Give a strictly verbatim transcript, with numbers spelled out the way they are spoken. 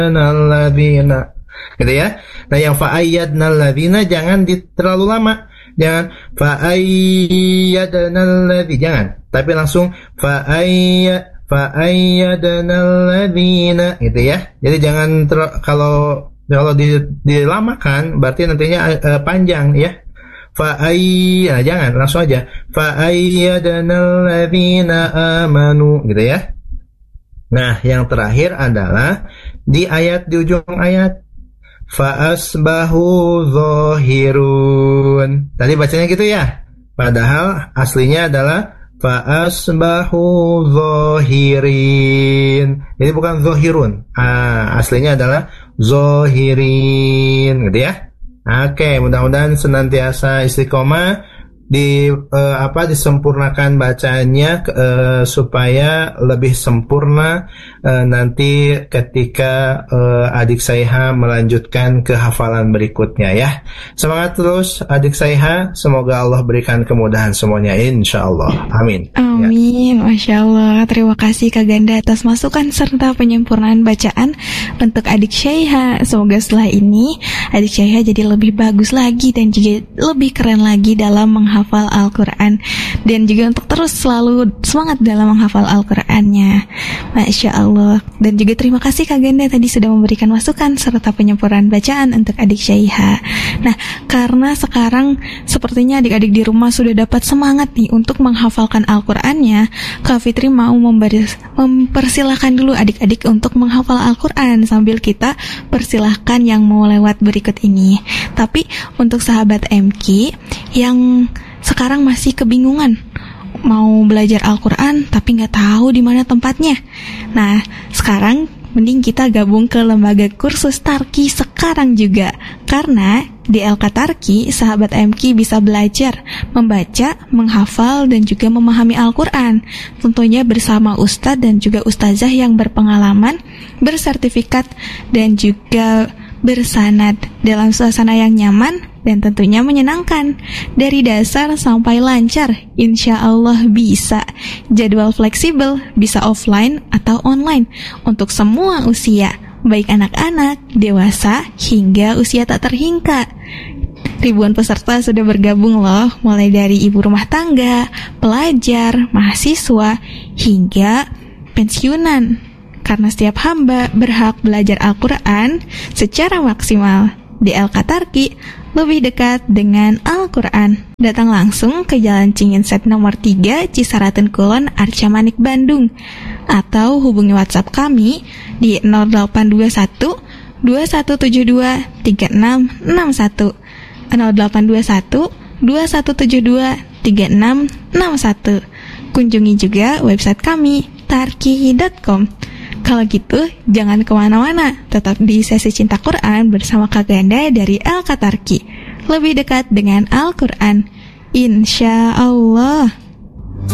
alladzina, gitu ya. Nah, yang fa'ayyadna alladzina jangan di, terlalu lama. Jangan fa'ayyadna alladzi, jangan. Tapi langsung fa'ayyad fa'ayyadna alladzina, gitu ya. Jadi jangan ter, kalau kalau dilamakan berarti nantinya uh, panjang ya. Fa'ay, nah jangan, langsung aja fa'ayyadna alladzina amanu, gitu ya. Nah, yang terakhir adalah di ayat, di ujung ayat, fa'asbahu zahirun. Tadi bacanya gitu ya, padahal aslinya adalah fa'asbahu zahirin. Jadi bukan zahirun, ah, aslinya adalah zahirin, gitu ya. Oke, mudah-mudahan senantiasa istiqomah di uh, apa disempurnakan bacanya uh, supaya lebih sempurna uh, nanti ketika uh, adik Saiha melanjutkan ke hafalan berikutnya ya. Semangat terus adik Saiha, semoga Allah berikan kemudahan semuanya insyaallah. Amin. Amin. Ya. Masya Allah. Terima kasih Kak Ganda atas masukan serta penyempurnaan bacaan untuk adik Saiha. Semoga setelah ini adik Saiha jadi lebih bagus lagi dan juga lebih keren lagi dalam menghafal hafal Al-Quran, dan juga untuk terus selalu semangat dalam menghafal Al-Qurannya. Masya Allah. Dan juga terima kasih Kak Ganda tadi sudah memberikan masukan serta penyempurnaan bacaan untuk adik Syaiha. Nah, karena sekarang sepertinya adik-adik di rumah sudah dapat semangat nih untuk menghafalkan Al-Qurannya, Kak Fitri mau memberi, mempersilahkan dulu adik-adik untuk menghafal Al-Quran sambil kita persilahkan yang mau lewat berikut ini. Tapi untuk sahabat M K yang sekarang masih kebingungan mau belajar Al-Quran tapi nggak tahu di mana tempatnya. Nah, sekarang mending kita gabung ke lembaga kursus Tarki sekarang juga, karena di L K Tarki sahabat M K bisa belajar membaca, menghafal dan juga memahami Al-Quran, tentunya bersama ustadz dan juga ustazah yang berpengalaman, bersertifikat dan juga bersanad dalam suasana yang nyaman dan tentunya menyenangkan. Dari dasar sampai lancar, insya Allah bisa. Jadwal fleksibel, bisa offline atau online untuk semua usia, baik anak-anak, dewasa, hingga usia tak terhingga. Ribuan peserta sudah bergabung loh, mulai dari ibu rumah tangga, pelajar, mahasiswa, hingga pensiunan. Karena setiap hamba berhak belajar Al-Quran secara maksimal. Di L K Tarki, lebih dekat dengan Al-Quran. Datang langsung ke Jalan Cinginset nomor tiga, Cisaraten Kulon, Arca Manik, Bandung. Atau hubungi WhatsApp kami di nol delapan dua satu dua satu tujuh dua tiga enam enam satu, nol delapan dua satu dua satu tujuh dua tiga enam enam satu. Kunjungi juga website kami, tarki dot com. Kalau gitu, jangan kemana-mana, tetap di sesi Cinta Quran bersama Kak Ganda dari L K Tarki. Lebih dekat dengan Al-Quran, insya Allah.